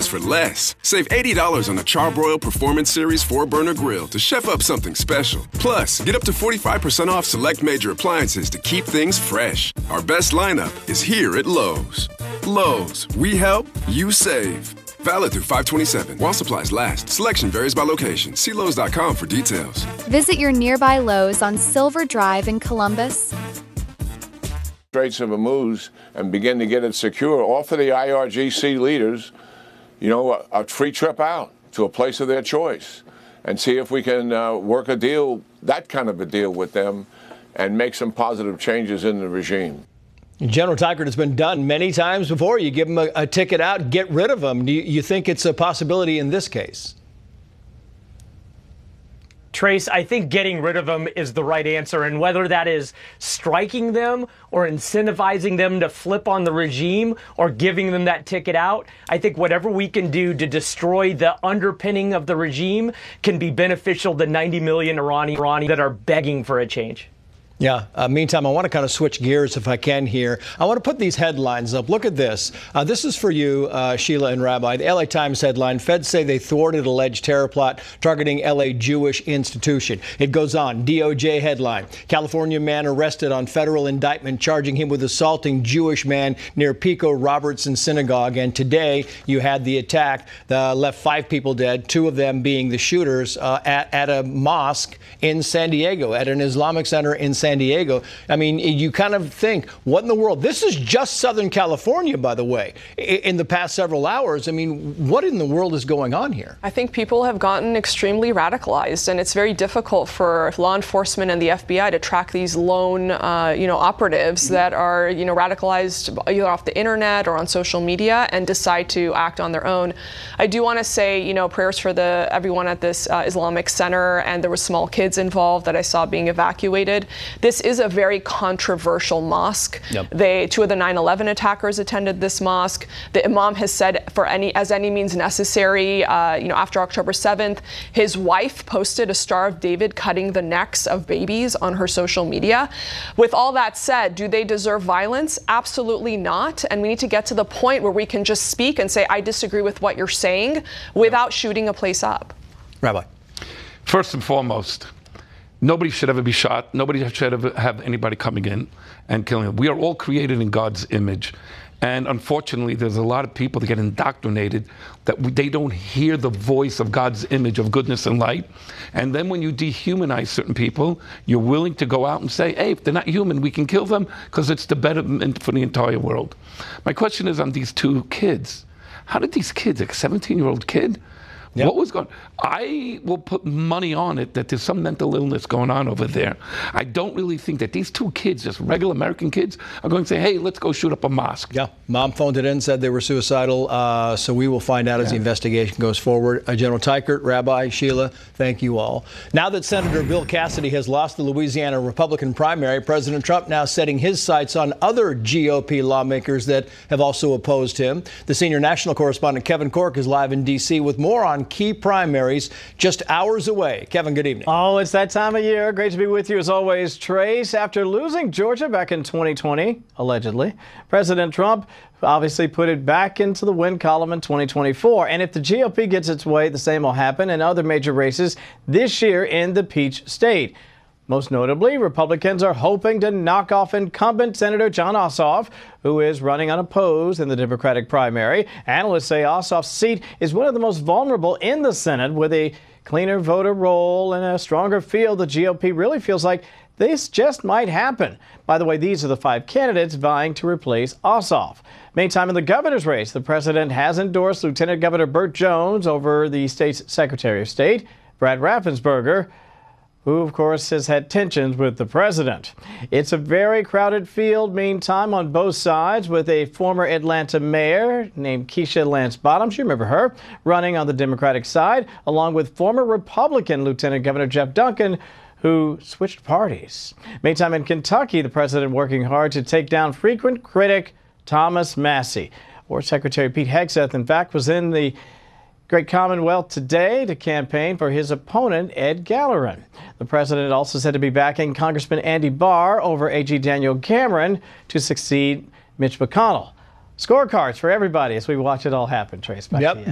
foods for less. Save $80 on the Charbroil Performance Series 4-burner grill to chef up something special. Plus, get up to 45% off select major appliances to keep things fresh. Our best lineup is here at Lowe's. Lowe's, we help, you save. Valid through 5/27. While supplies last. Selection varies by location. See Lowe's.com for details. Visit your nearby Lowe's on Silver Drive in Columbus. Straits of Hormuz and begin to get it secure. Offer the IRGC leaders, a free trip out to a place of their choice and see if we can work a deal, that kind of a deal with them, and make some positive changes in the regime. General Teichert, has been done many times before. You give them a ticket out, get rid of them. Do you think it's a possibility in this case? Trace, I think getting rid of them is the right answer, and whether that is striking them or incentivizing them to flip on the regime or giving them that ticket out, I think whatever we can do to destroy the underpinning of the regime can be beneficial to 90 million Iranians that are begging for a change. Yeah. Meantime, I want to kind of switch gears if I can here. I want to put these headlines up. Look at this. This is for you, Sheila and Rabbi. The LA Times headline, Feds say they thwarted alleged terror plot targeting LA Jewish institution. It goes on. DOJ headline, California man arrested on federal indictment charging him with assaulting Jewish man near Pico Robertson Synagogue. And today you had the attack that left 5 people dead, 2 of them being the shooters at a mosque in San Diego, at an Islamic center in San Diego. I mean, you kind of think, what in the world? This is just Southern California, by the way, in the past several hours. I mean, what in the world is going on here? I think people have gotten extremely radicalized, and it's very difficult for law enforcement and the FBI to track these lone, operatives that are, radicalized either off the internet or on social media and decide to act on their own. I do want to say, prayers for everyone at this Islamic center, and there were small kids involved that I saw being evacuated. This is a very controversial mosque. Yep. 2 of the 9/11 attackers attended this mosque. The imam has said as any means necessary, after October 7th, his wife posted a Star of David cutting the necks of babies on her social media. With all that said, do they deserve violence? Absolutely not. And we need to get to the point where we can just speak and say, I disagree with what you're saying without shooting a place up. Rabbi. First and foremost, nobody should ever be shot. Nobody should ever have anybody coming in and killing them. We are all created in God's image. And unfortunately, there's a lot of people that get indoctrinated that they don't hear the voice of God's image of goodness and light. And then when you dehumanize certain people, you're willing to go out and say, hey, if they're not human, we can kill them because it's the betterment for the entire world. My question is on these 2 kids. How did these kids, a 17-year-old kid, yep. What was going on? I will put money on it that there's some mental illness going on over there. I don't really think that these 2 kids, just regular American kids, are going to say, hey, let's go shoot up a mosque. Yeah. Mom phoned it in, said they were suicidal. So we will find out as the investigation goes forward. General Teichert, Rabbi, Sheila, thank you all. Now that Senator Bill Cassidy has lost the Louisiana Republican primary, President Trump now setting his sights on other GOP lawmakers that have also opposed him. The senior national correspondent Kevin Corke is live in D.C. with more on key primaries just hours away. Kevin, good evening. Oh, it's that time of year. Great to be with you as always, Trace. After losing Georgia back in 2020, allegedly, President Trump obviously put it back into the win column in 2024. And if the GOP gets its way, the same will happen in other major races this year in the Peach State. Most notably, Republicans are hoping to knock off incumbent Senator Jon Ossoff, who is running unopposed in the Democratic primary. Analysts say Ossoff's seat is one of the most vulnerable in the Senate. With a cleaner voter roll and a stronger field, the GOP really feels like this just might happen. By the way, these are the 5 candidates vying to replace Ossoff. Meantime, in the governor's race, the president has endorsed Lieutenant Governor Burt Jones over the state's Secretary of State, Brad Raffensperger, who, of course, has had tensions with the president. It's a very crowded field, meantime, on both sides, with a former Atlanta mayor named Keisha Lance Bottoms, you remember her, running on the Democratic side, along with former Republican Lieutenant Governor Jeff Duncan, who switched parties. Meantime, in Kentucky, the president working hard to take down frequent critic Thomas Massie. War Secretary Pete Hegseth, in fact, was in the Great Commonwealth today to campaign for his opponent, Ed Gallerin. The president also said to be backing Congressman Andy Barr over AG Daniel Cameron to succeed Mitch McConnell. Scorecards for everybody as we watch it all happen. Trace, back to you.